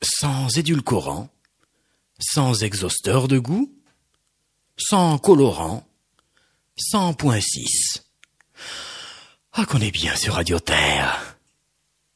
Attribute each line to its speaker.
Speaker 1: sans édulcorant, sans exhausteur de goût, sans colorant, sans point 6. Ah, qu'on est bien sur Radio Terre.